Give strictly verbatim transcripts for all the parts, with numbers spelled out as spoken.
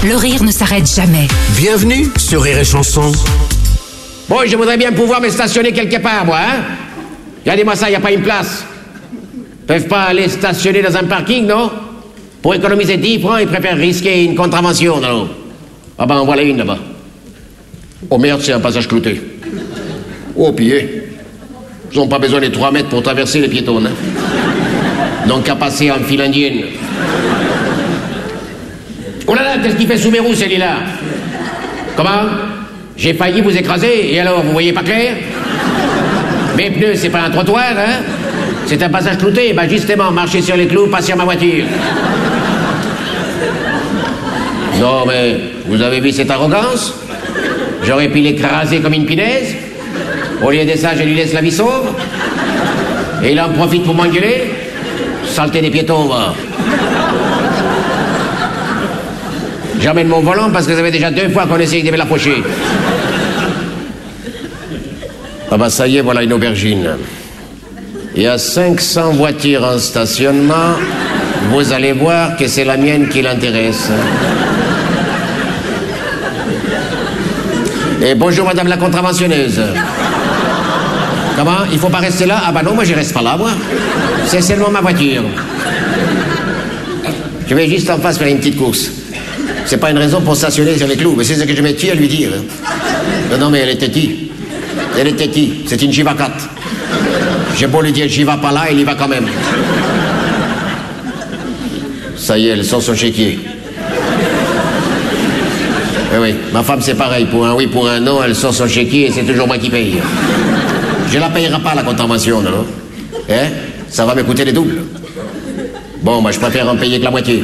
Le rire ne s'arrête jamais. Bienvenue sur Rire et Chanson. Bon, je voudrais bien pouvoir me stationner quelque part, moi, hein. Regardez-moi ça, il n'y a pas une place. Ils peuvent pas aller stationner dans un parking, non? Pour économiser dix francs, ils préfèrent risquer une contravention, non? Ah ben, en voilà une là-bas. Oh merde, c'est un passage clouté. Oh, pied. Ils n'ont pas besoin des trois mètres pour traverser les piétons, hein. Donc qu'à passer en file indienne. Oh là là, qu'est-ce qu'il fait sous mes roues, celui-là? Comment? J'ai failli vous écraser, et alors, vous voyez pas clair? Mes pneus, c'est pas un trottoir, hein? C'est un passage clouté, bah justement, marcher sur les clous, pas sur ma voiture. Non, mais, vous avez vu cette arrogance? J'aurais pu l'écraser comme une pinaise. Au lieu de ça, je lui laisse la vie sauve. Et il en profite pour m'engueuler. Saleté des piétons, va. J'emmène mon volant parce que ça fait déjà deux fois qu'on essaye de me l'approcher. Ah bah ça y est, voilà une aubergine. Il y a cinq cents voitures en stationnement. Vous allez voir que c'est la mienne qui l'intéresse. Et bonjour madame la contraventionneuse. Comment? Il faut pas rester là? Ah bah non, moi je reste pas là, moi. C'est seulement ma voiture. Je vais juste en face faire une petite course. C'est pas une raison pour stationner sur les clous, mais c'est ce que je m'étais à lui dire. Non, non, mais elle est têtie. Elle est têtie. C'est une Jiva quatre. J'ai beau lui dire j'y va pas là, il y va quand même. Ça y est, elle sort son chéquier. Eh oui, ma femme c'est pareil. Pour un oui, pour un non, elle sort son chéquier et c'est toujours moi qui paye. Je la payerai pas, la contravention, non? Hein? Ça va me coûter les doubles. Bon, moi je préfère en payer que la moitié.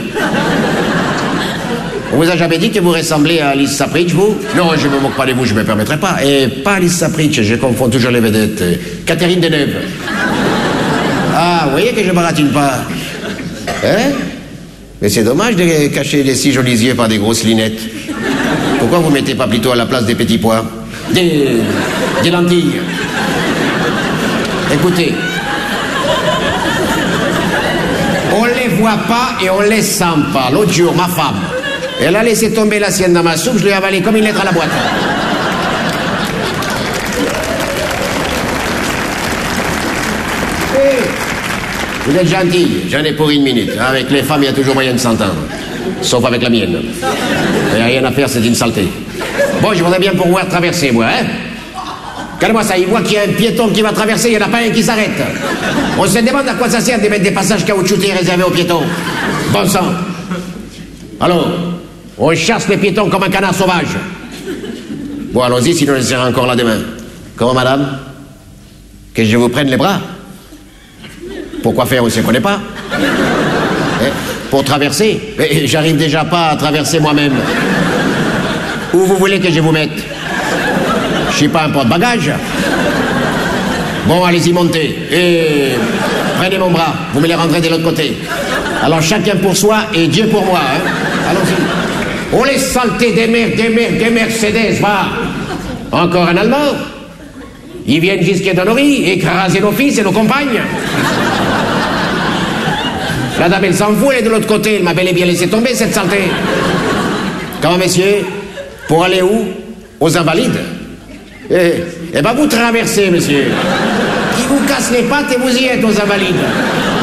On vous a jamais dit que vous ressemblez à Alice Sapritch, vous? Non, je me moque pas de vous, je me permettrai pas. Et pas Alice Sapritch, je confonds toujours les vedettes. Catherine Deneuve. Ah, vous voyez que je baratine pas. Hein? Mais c'est dommage de cacher les si jolis yeux par des grosses lunettes. Pourquoi vous mettez pas plutôt à la place des petits pois? Des... des lentilles. Écoutez. On les voit pas et on les sent pas. L'autre jour, ma femme, elle a laissé tomber la sienne dans ma soupe, je l'ai avalée comme une lettre à la boîte. Hey, vous êtes gentil, j'en ai pour une minute. Avec les femmes, il y a toujours moyen de s'entendre. Sauf avec la mienne. Il n'y a rien à faire, c'est une saleté. Bon, je voudrais bien pouvoir traverser, moi, hein. Regardez-moi ça, il voit qu'il y a un piéton qui va traverser, il n'y en a pas un qui s'arrête. On se demande à quoi ça sert de mettre des passages caoutchoutés réservés aux piétons. Bon sang. Alors, on chasse les piétons comme un canard sauvage. Bon, allons-y, sinon je serai encore là demain. Comment, madame? Que je vous prenne les bras? Pourquoi faire? On ne se connaît pas. Eh, pour traverser? Mais j'arrive déjà pas à traverser moi-même. Où vous voulez que je vous mette? Je suis pas un porte-bagages. Bon, allez-y, montez. Et prenez mon bras. Vous me les rendrez de l'autre côté. Alors, chacun pour soi et Dieu pour moi. Hein. Allons-y. Oh, les saletés des mères, des mères, des Mercedes, va. Encore un Allemand. Ils viennent jusqu'à Donnery, écraser nos fils et nos compagnes. La dame, elle s'en fout, elle est de l'autre côté. Elle m'a bel et bien laissé tomber, cette saleté. Comment, messieurs? Pour aller où? Aux Invalides. Eh, eh ben vous traversez, monsieur. Qui vous casse les pattes et vous y êtes aux Invalides.